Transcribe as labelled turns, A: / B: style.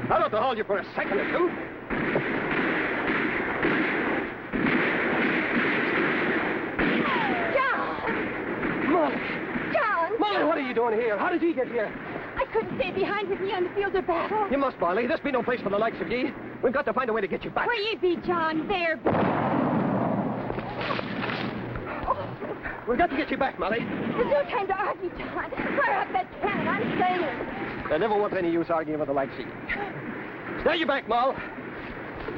A: I'll have to hold you for a second or two.
B: John!
A: Molly!
B: John!
A: Molly, what are you doing here? How did he get here?
B: I couldn't stay behind with me on the field of battle.
A: You must, Molly. This be no place for the likes of ye. We've got to find a way to get you back.
B: Where ye be, John? There be.
A: We've got to get you back, Molly.
B: There's no time to argue, John. Fire up that cannon. I'm saying.
A: There never was any use arguing with the likes of you. Stand you back, Moll.